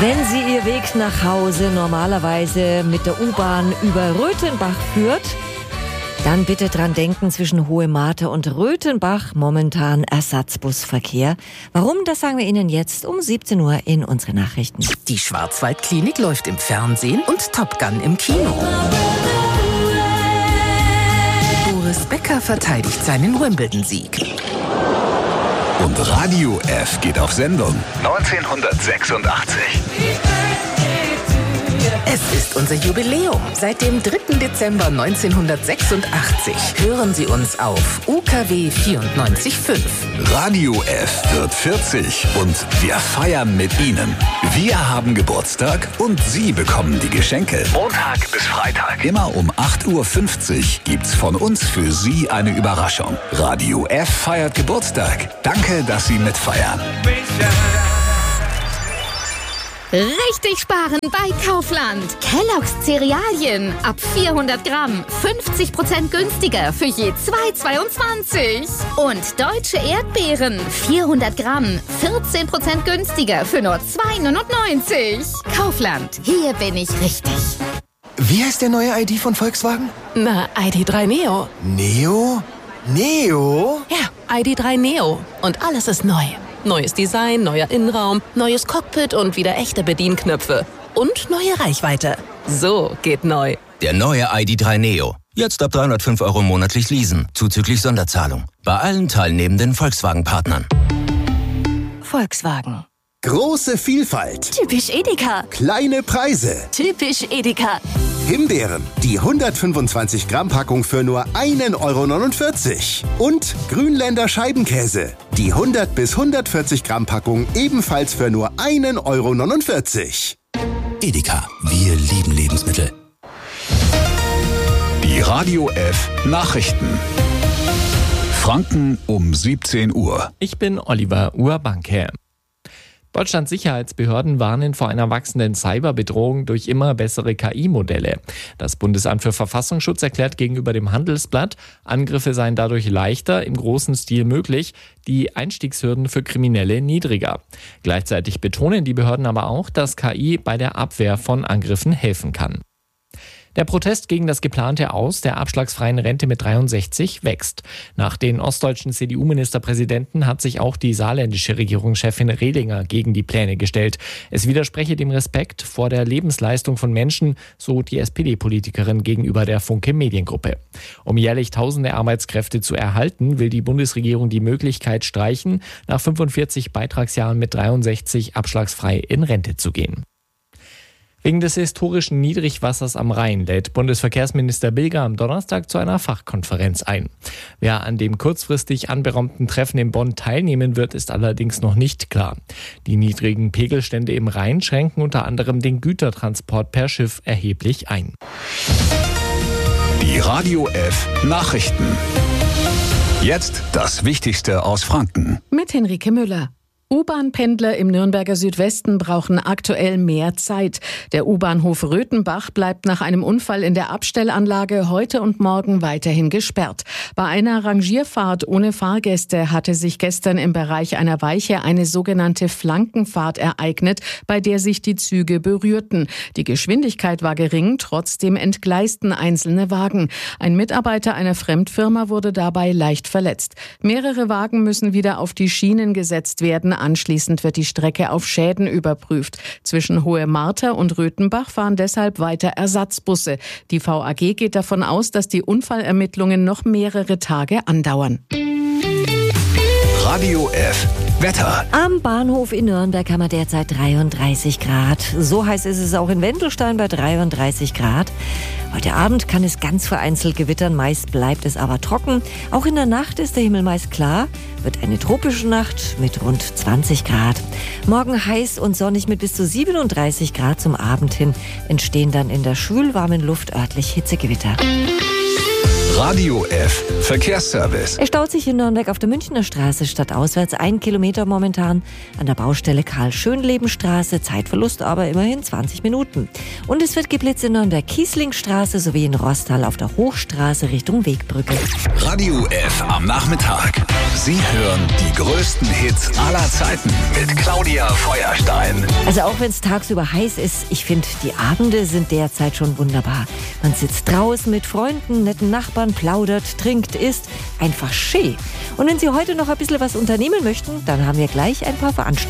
Wenn Sie Ihr Weg nach Hause normalerweise mit der U-Bahn über Röthenbach führt, dann bitte dran denken, zwischen Hohe Martha und Röthenbach momentan Ersatzbusverkehr. Warum, das sagen wir Ihnen jetzt um 17 Uhr in unsere Nachrichten. Die Schwarzwaldklinik läuft im Fernsehen und Top Gun im Kino. Boris Becker verteidigt seinen Wimbledon-Sieg. Und Radio F geht auf Sendung 1986. Es ist unser Jubiläum. Seit dem 3. Dezember 1986 hören Sie uns auf UKW 94.5. Radio F wird 40 und wir feiern mit Ihnen. Wir haben Geburtstag und Sie bekommen die Geschenke. Montag bis Freitag. Immer um 8.50 Uhr gibt's von uns für Sie eine Überraschung. Radio F feiert Geburtstag. Danke, dass Sie mitfeiern. Richtig sparen bei Kaufland. Kellogg's Cerealien ab 400 Gramm 50% günstiger für je 2,22. Und deutsche Erdbeeren 400 Gramm 14% günstiger für nur 2,99. Kaufland, hier bin ich richtig. Wie heißt der neue ID von Volkswagen? Na, ID.3 Neo. Neo? Neo? Ja, ID.3 Neo. Und alles ist neu. Neues Design, neuer Innenraum, neues Cockpit und wieder echte Bedienknöpfe. Und neue Reichweite. So geht neu. Der neue ID.3 Neo. Jetzt ab 305 € monatlich leasen, zuzüglich Sonderzahlung. Bei allen teilnehmenden Volkswagen-Partnern. Volkswagen. Große Vielfalt. Typisch Edeka. Kleine Preise. Typisch Edeka. Himbeeren, die 125 Gramm Packung für nur 1,49 €. Und Grünländer Scheibenkäse, die 100 bis 140 Gramm Packung ebenfalls für nur 1,49 €. Edeka, wir lieben Lebensmittel. Die Radio F Nachrichten. Franken um 17 Uhr. Ich bin Oliver Urbanke. Deutschlands Sicherheitsbehörden warnen vor einer wachsenden Cyberbedrohung durch immer bessere KI-Modelle. Das Bundesamt für Verfassungsschutz erklärt gegenüber dem Handelsblatt, Angriffe seien dadurch leichter, im großen Stil möglich, die Einstiegshürden für Kriminelle niedriger. Gleichzeitig betonen die Behörden aber auch, dass KI bei der Abwehr von Angriffen helfen kann. Der Protest gegen das geplante Aus der abschlagsfreien Rente mit 63 wächst. Nach den ostdeutschen CDU-Ministerpräsidenten hat sich auch die saarländische Regierungschefin Rehlinger gegen die Pläne gestellt. Es widerspreche dem Respekt vor der Lebensleistung von Menschen, so die SPD-Politikerin gegenüber der Funke Mediengruppe. Um jährlich tausende Arbeitskräfte zu erhalten, will die Bundesregierung die Möglichkeit streichen, nach 45 Beitragsjahren mit 63 abschlagsfrei in Rente zu gehen. Wegen des historischen Niedrigwassers am Rhein lädt Bundesverkehrsminister Bilger am Donnerstag zu einer Fachkonferenz ein. Wer an dem kurzfristig anberaumten Treffen in Bonn teilnehmen wird, ist allerdings noch nicht klar. Die niedrigen Pegelstände im Rhein schränken unter anderem den Gütertransport per Schiff erheblich ein. Die Radio F Nachrichten. Jetzt das Wichtigste aus Franken. Mit Henrike Müller. U-Bahn-Pendler im Nürnberger Südwesten brauchen aktuell mehr Zeit. Der U-Bahnhof Röthenbach bleibt nach einem Unfall in der Abstellanlage heute und morgen weiterhin gesperrt. Bei einer Rangierfahrt ohne Fahrgäste hatte sich gestern im Bereich einer Weiche eine sogenannte Flankenfahrt ereignet, bei der sich die Züge berührten. Die Geschwindigkeit war gering, trotzdem entgleisten einzelne Wagen. Ein Mitarbeiter einer Fremdfirma wurde dabei leicht verletzt. Mehrere Wagen müssen wieder auf die Schienen gesetzt werden. Anschließend wird die Strecke auf Schäden überprüft. Zwischen Hohe Martha und Röthenbach fahren deshalb weiter Ersatzbusse. Die VAG geht davon aus, dass die Unfallermittlungen noch mehrere Tage andauern. Radio F Wetter. Am Bahnhof in Nürnberg haben wir derzeit 33 Grad. So heiß ist es auch in Wendelstein bei 33 Grad. Heute Abend kann es ganz vereinzelt gewittern, meist bleibt es aber trocken. Auch in der Nacht ist der Himmel meist klar, wird eine tropische Nacht mit rund 20 Grad. Morgen heiß und sonnig mit bis zu 37 Grad zum Abend hin entstehen dann in der schwülwarmen Luft örtlich Hitzegewitter. Radio F Verkehrsservice. Es staut sich in Nürnberg auf der Münchner Straße stadtauswärts 1 Kilometer momentan. An der Baustelle Karl-Schönleben-Straße, Zeitverlust aber immerhin 20 Minuten. Und es wird geblitzt in Nürnberg-Kiesling-Straße sowie in Rostal auf der Hochstraße Richtung Wegbrücke. Radio F am Nachmittag. Sie hören die größten Hits aller Zeiten mit Claudia Feuerstein. Also auch wenn es tagsüber heiß ist, ich finde, die Abende sind derzeit schon wunderbar. Man sitzt draußen mit Freunden, netten Nachbarn, plaudert, trinkt, isst. Einfach schön. Und wenn Sie heute noch ein bisschen was unternehmen möchten, dann haben wir gleich ein paar Veranstaltungen.